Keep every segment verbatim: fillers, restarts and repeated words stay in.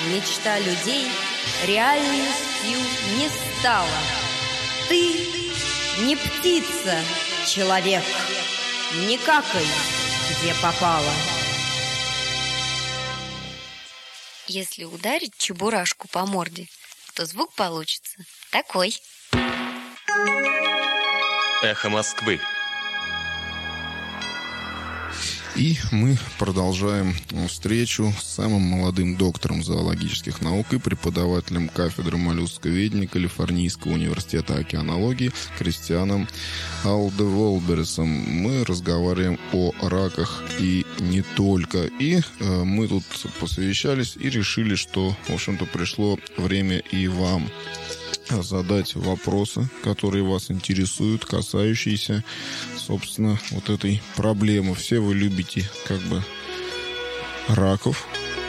мечта людей реальностью не стала. Ты не птица, человек, не какай, где попало. Если ударить чебурашку по морде, то звук получится такой. Эхо Москвы. И мы продолжаем встречу с самым молодым доктором зоологических наук и преподавателем кафедры моллюсковедения Калифорнийского университета океанологии Кристианом Алдеволбересом. Мы разговариваем о раках и не только. И э, мы тут посовещались и решили, что, в общем-то, пришло время и вам задать вопросы, которые вас интересуют, касающиеся, собственно, вот этой проблемы. Все вы любите, как бы, раков.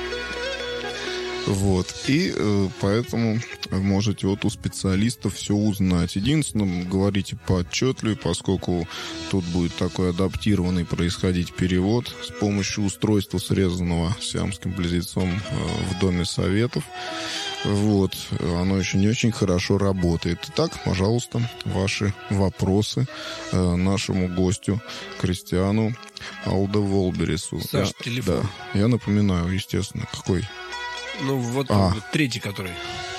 Вот. И э, поэтому можете вот у специалистов все узнать. Единственное, говорите поотчетливее, поскольку тут будет такой адаптированный происходить перевод с помощью устройства, срезанного сиамским близнецом э, в Доме Советов. Вот. Оно еще не очень хорошо работает. Итак, пожалуйста, ваши вопросы э, нашему гостю Кристиану Алдеволбересу. Саш, я, телефон. Да, я напоминаю, естественно, какой? Ну, вот а. третий, который.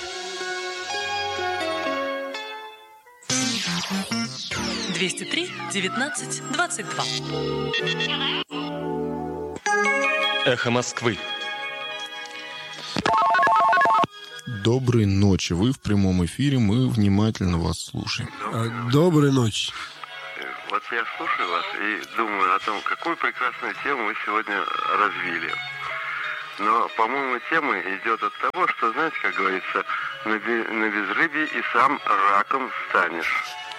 двести три девятнадцать двадцать два. Эхо Москвы. Доброй ночи. Вы в прямом эфире. Мы внимательно вас слушаем. Доброй ночи. Вот я слушаю вас и думаю о том, какую прекрасную тему вы сегодня развили. Но, по-моему, тема идет от того, что, знаете, как говорится, на, бе- на безрыбье и сам раком станешь.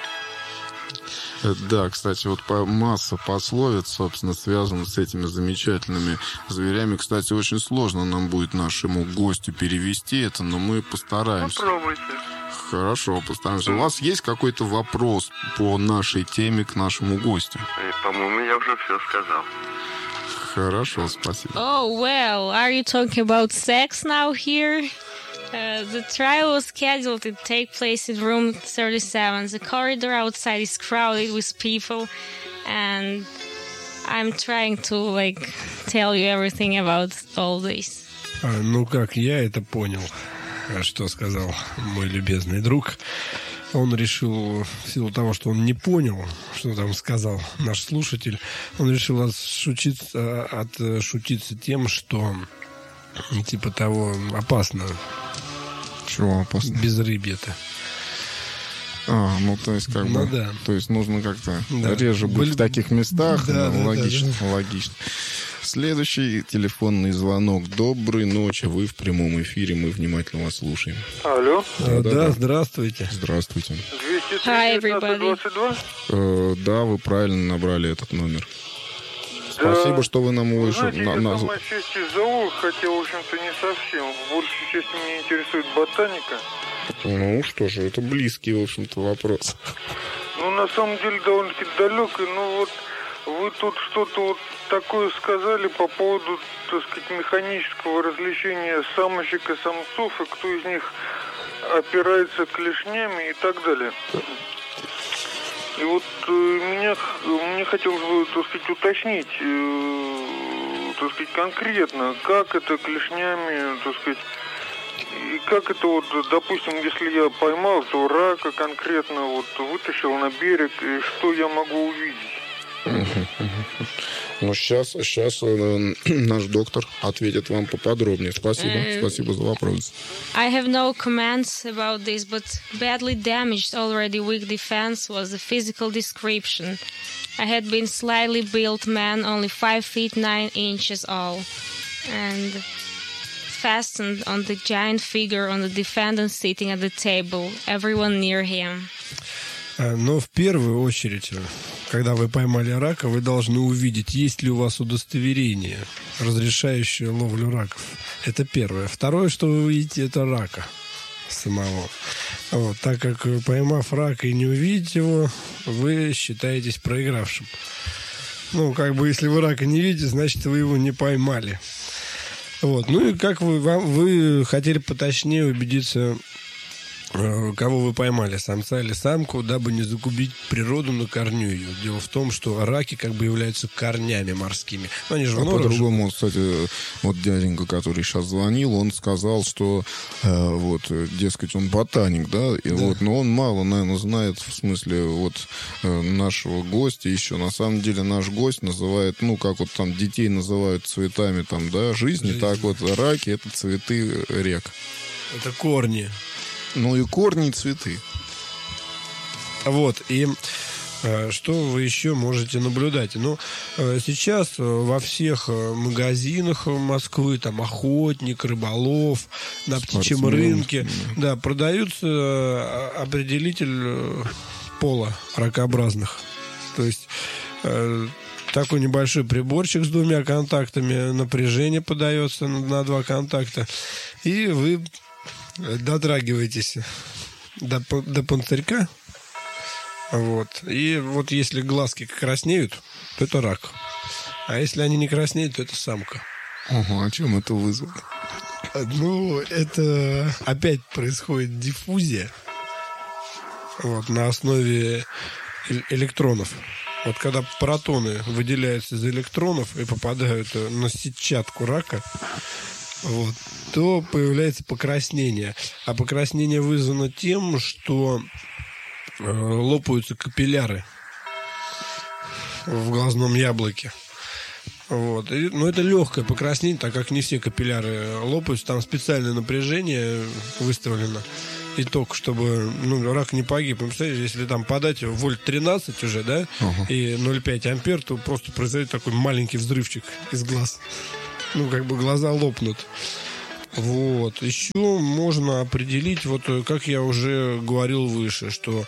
Да, кстати, вот по, масса пословиц, собственно, связана с этими замечательными зверями. Кстати, очень сложно нам будет нашему гостю перевести это, но мы постараемся. Попробуйте. Хорошо, постараемся. У вас есть какой-то вопрос по нашей теме к нашему гостю? И, по-моему, я уже все сказал. Хорошо, спасибо. Oh, well, are you talking about sex now here? Uh, the trial was scheduled to take place in room thirty-seven. The corridor outside is crowded with people, and I'm trying to, like, tell you everything about all this. А, ну, как я это понял, что сказал мой любезный друг. Он решил, в силу того, что он не понял, что там сказал наш слушатель, он решил отшутиться, отшутиться тем, что типа того опасно. Чего опасно? Безрыбье-то. А, ну то есть как ну, бы, да. то есть нужно как-то да. реже быть Были... в таких местах. Да, ну, да, логично, да, да. логично. Следующий телефонный звонок. Доброй ночи, вы в прямом эфире, мы внимательно вас слушаем. Алло. А, да, да, да, здравствуйте. Здравствуйте. двести Hi, три everybody. двадцать два? Э, да, вы правильно набрали этот номер. Спасибо, Да. что вы нам его Вы еще... знаете, на- я на- сам отчасти зоолог, хотя, в общем-то, не совсем. В большей части меня интересует ботаника. Ну что же, это близкий, в общем-то, вопрос. Ну, на самом деле, довольно-таки далекий. Ну, вот вы тут что-то вот такое сказали по поводу, так сказать, механического различения самочек и самцов, и кто из них опирается клешнями и так далее. И вот э, меня, мне хотелось бы, так сказать, уточнить, э, так сказать, конкретно, как это клешнями, так сказать, и как это вот, допустим, если я поймал этого рака конкретно, вот вытащил на берег, и что я могу увидеть? Ну, сейчас, сейчас э, наш доктор ответит вам поподробнее. Спасибо, Э, спасибо за вопрос. I have no comments about this, but badly damaged already weak defense was the physical description. I had been slightly built man, only five feet nine inches all, and fastened on the giant figure on the defendant sitting at the table, everyone near him. Но в первую очередь, когда вы поймали рака, вы должны увидеть, есть ли у вас удостоверение, разрешающее ловлю раков. Это первое. Второе, что вы увидите, это рака самого. Вот, так как, поймав рака и не увидеть его, вы считаетесь проигравшим. Ну, как бы, если вы рака не видите, значит, вы его не поймали. Вот. Ну и как вы, вам, вы хотели поточнее убедиться, кого вы поймали, самца или самку, дабы не загубить природу на корню ее. Дело в том, что раки как бы являются корнями морскими. Но они же а в норах по-другому, кстати, вот дяденька, который сейчас звонил, он сказал, что э, вот, дескать, он ботаник, да, и да. Вот, но он мало, наверное, знает в смысле вот э, нашего гостя еще. На самом деле наш гость называет, ну, как вот там детей называют цветами там, да, жизни, Жизнь. Так вот раки — это цветы рек. Это корни. Ну и корни, и цветы. Вот, и э, что вы еще можете наблюдать? Ну, э, сейчас во всех магазинах Москвы, там, охотник, рыболов, на птичьем Спортсмен. рынке, да, продаются э, определитель пола ракообразных. То есть э, такой небольшой приборчик с двумя контактами, напряжение подается на, на два контакта, и вы дотрагиваетесь до, до панцирька. Вот. И вот если глазки краснеют, то это рак. А если они не краснеют, то это самка. Ага, а чем это вызвано? Ну, это опять происходит диффузия. Вот, на основе электронов. Вот когда протоны выделяются из электронов и попадают на сетчатку рака, вот, то появляется покраснение. А покраснение вызвано тем, что э, лопаются капилляры в глазном яблоке. Вот. И, ну, это легкое покраснение, так как не все капилляры лопаются. Там специальное напряжение выставлено. Итог, чтобы ну, рак не погиб. Вы представляете, если там подать вольт тринадцать уже, да, uh-huh. и ноль целых пять ампер, то просто произойдет такой маленький взрывчик из глаз. Ну, как бы глаза лопнут. Вот. Еще можно определить, вот как я уже говорил выше, что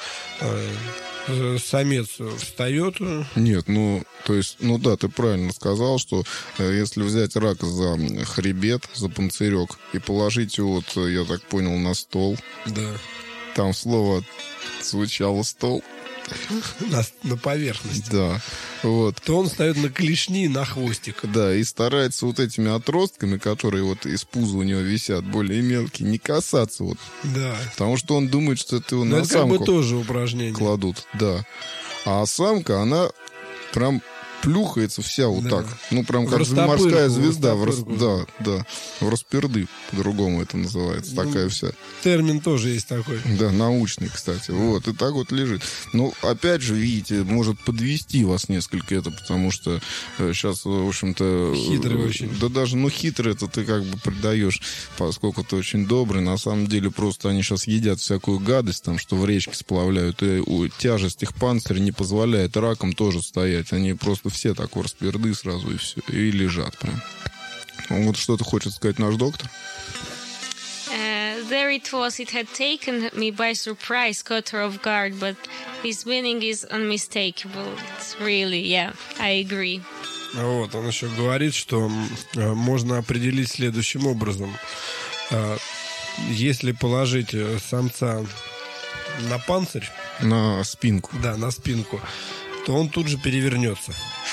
э, самец встает. Нет, ну, то есть, ну да, ты правильно сказал, что э, если взять рака за хребет, за панцирек и положить его, вот, я так понял, на стол. Да. Там слово звучало «стол». На, на поверхность. Да. Вот. То он встает на клешни, на хвостик. Да, и старается вот этими отростками, которые вот из пуза у него висят, более мелкие, не касаться вот. Да. Потому что он думает, что это его Но на это самку как бы тоже упражнение. Кладут, да. А самка, она прям плюхается вся вот да. так. Ну, прям как морская звезда. В рас... Да, да. В расперды, по-другому это называется. Ну, такая вся. Термин тоже есть такой. Да, научный, кстати. Вот, и так вот лежит. Ну, опять же, видите, может подвести вас несколько это, потому что сейчас, в общем-то... Хитрый очень. Да даже, ну, хитрый это ты как бы придаешь, поскольку ты очень добрый. На самом деле, просто они сейчас едят всякую гадость, там, что в речке сплавляют, и тяжесть их панциря не позволяет ракам тоже стоять. Они просто все так в расперды сразу и все, и лежат прям. Вот что-то хочет сказать наш доктор. Uh, there it was. It had taken me by surprise, caught her off guard, but his meaning is unmistakable. It's really, yeah, I agree. Вот, он еще говорит, что э, можно определить следующим образом. Э, если положить самца на панцирь... На спинку. Да, на спинку, то он тут же перевернется.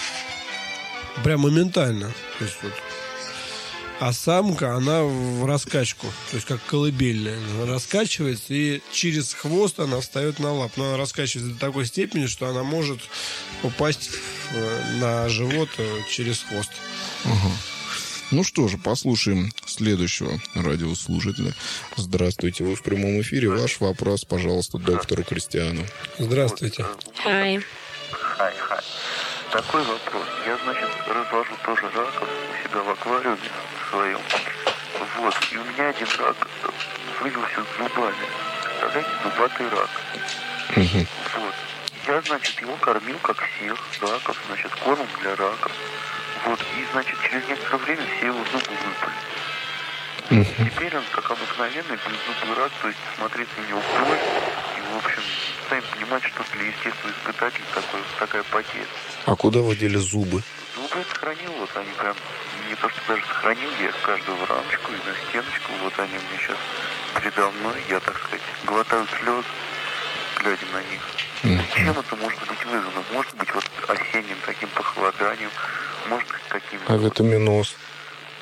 Прям моментально. То есть, вот. А самка, она в раскачку. То есть, как колыбельная. Она раскачивается, и через хвост она встает на лап. Но она раскачивается до такой степени, что она может упасть на живот через хвост. Ага. Ну что же, послушаем следующего радиослушателя. Здравствуйте, вы в прямом эфире. Ваш вопрос, пожалуйста, доктору Кристиану. Здравствуйте. Hi. Хай, хай. Такой вопрос. Я, значит, развожу тоже раков у себя в аквариуме своем. Вот. И у меня один рак вылился с зубами. Представляете, зубатый рак. Угу. Вот. Я, значит, его кормил, как всех раков, значит, корм для раков. Вот. И, значит, через некоторое время все его зубы выпали. Угу. Теперь он, как обыкновенный, беззубый рак, то есть смотреть на него боль. И, в общем, сами понимаете, что для естественного испытателя такой, такая потеря. А куда вы дели зубы? Зубы я сохранил, вот они прям, не то что даже сохранил, я их каждую в рамочку и на стеночку, вот они у меня сейчас передо мной, я, так сказать, глотаю слезы, глядя на них. Mm-hmm. Чем это может быть вызвано? Может быть, вот осенним таким похолоданием, может быть, каким-то... Авитаминоз. Вот,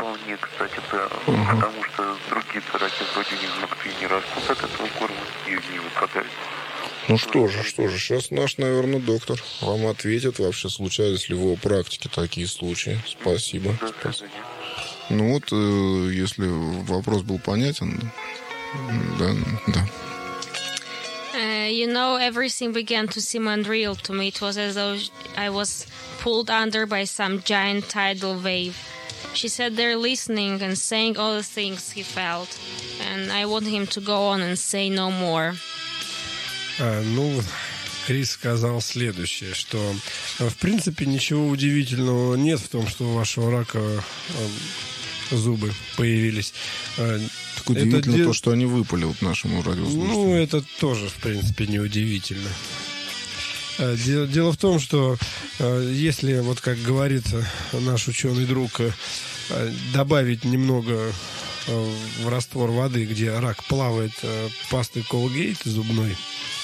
Вполне, кстати, да. Uh-huh. Потому что другие раки вроде не могли не растут от этого корма и не выпадают. Ну что же, что же, сейчас наш, наверное, доктор вам ответит, вообще случались ли в его практике такие случаи. Спасибо. До свидания. Ну вот, если вопрос был понятен, да, да. Uh, you know, everything began to seem unreal to me. It was as though I was pulled under by some giant tidal wave. She sat there listening and saying all the things he felt. And I wanted him to go on and say no more. А, ну, Крис сказал следующее, что в принципе ничего удивительного нет в том, что у вашего рака зубы появились. Так удивительно это то, что они выпали вот нашему радиослушателю. Ну, это тоже, в принципе, неудивительно. Дело, дело в том, что если, вот как говорит наш ученый друг, добавить немного в раствор воды, где рак плавает, пасты Colgate зубной,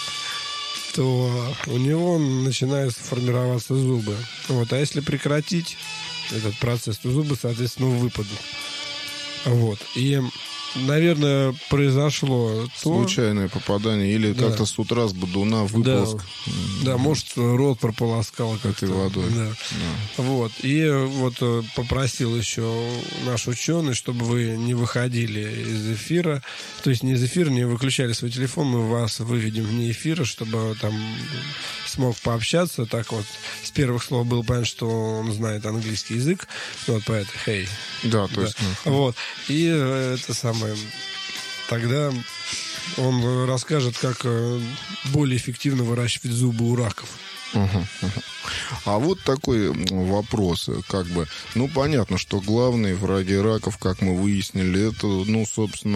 то у него начинают формироваться зубы. Вот. А если прекратить этот процесс, то зубы, соответственно, выпадут. Вот. И, наверное, произошло случайное то... попадание или да. как-то с утра с бодуна выполз. Да, да, может, рот прополоскал как-то водой. Да. Да. Вот. И вот попросил еще наш ученый, чтобы вы не выходили из эфира, то есть не из эфира, не выключали свой телефон, мы вас выведем вне эфира, чтобы там смог пообщаться. Так вот, с первых слов было понятно, что он знает английский язык. Вот поэтому, hey. Да, то есть. Да. Вот. И это самое. Тогда он расскажет, как более эффективно выращивать зубы у раков. Угу, угу. А вот такой вопрос, как бы, ну, понятно, что главные враги раков, как мы выяснили, это, ну, собственно,